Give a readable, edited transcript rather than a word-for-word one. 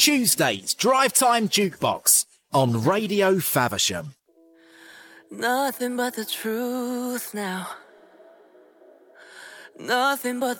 Tuesday's Drive Time Jukebox on Radio Faversham. Nothing but the truth now. Nothing but